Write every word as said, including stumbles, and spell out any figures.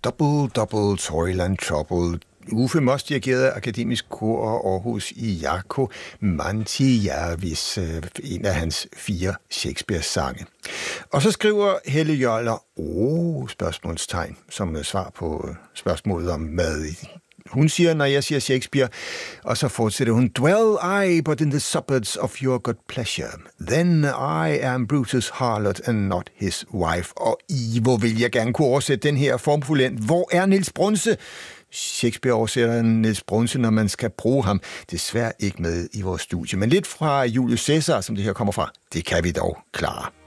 Double, double, toil and trouble. Uffe Moss dirigerede Akademisk Kor Aarhus i Jaakko Mantijärvis, en af hans fire Shakespeare-sange. Og så skriver Helle Jøller, åh, spørgsmålstegn, som svar på spørgsmålet om mad. Hun siger, når jeg siger Shakespeare, og så fortsætter hun, dwell I but in the suburbs of your good pleasure, then I am Brutus' harlot and not his wife. Og i, hvor vil jeg gerne kunne oversætte den her formfuldendt, hvor er Niels Brunse? Shakespeare oversætter Niels Brunse, når man skal bruge ham. Desværre ikke med i vores studie, men lidt fra Julius Caesar, som det her kommer fra, det kan vi dog klare.